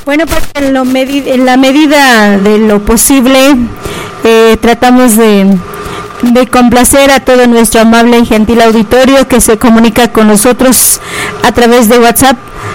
Bueno, pues en la medida de lo posible tratamos de complacer a todo nuestro amable y gentil auditorio que se comunica con nosotros a través de WhatsApp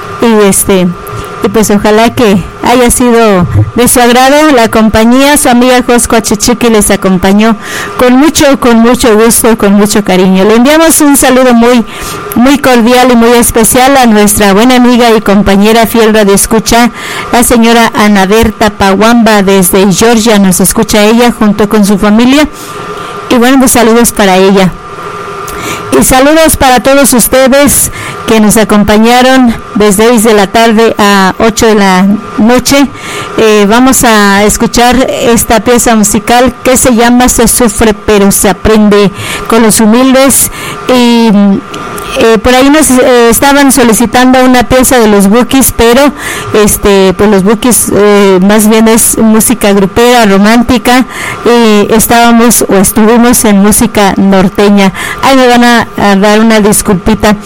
y pues ojalá que haya sido de su agrado la compañía. Su amiga Josco Achichiqui les acompañó con mucho gusto, con mucho cariño. Le enviamos un saludo muy cordial y muy especial a nuestra buena amiga y compañera fiel radioescucha, la señora Ana Berta Pawamba desde Georgia. Nos escucha ella junto con su familia y bueno, pues saludos para ella. Y saludos para todos ustedes que nos acompañaron desde 6 de la tarde a 8 de la noche. Vamos a escuchar esta pieza musical que se llama Se sufre pero se aprende con los humildes. Y por ahí nos estaban solicitando una pieza de los Bukis, pero pues los Bukis más bien es música grupera, romántica, y estuvimos en música norteña. Ahí me van a dar una disculpita.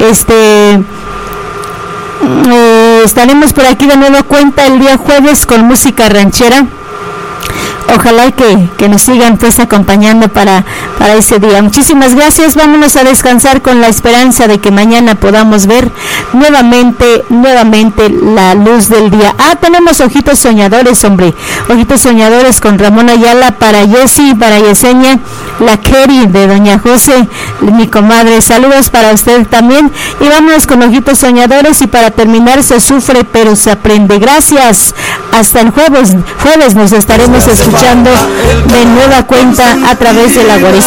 Estaremos por aquí de nuevo cuenta el día jueves con música ranchera. Ojalá que nos sigan pues acompañando para ese día. Muchísimas gracias. Vámonos a descansar con la esperanza de que mañana podamos ver nuevamente la luz del día. Tenemos Ojitos Soñadores, hombre. Ojitos Soñadores con Ramón Ayala para Jessy, para Yesenia, la Kerry de Doña José, mi comadre. Saludos para usted también. Y vámonos con Ojitos Soñadores y para terminar Se sufre pero se aprende. Gracias. Hasta el jueves nos estaremos escuchando de nueva cuenta a través de la Guaricía.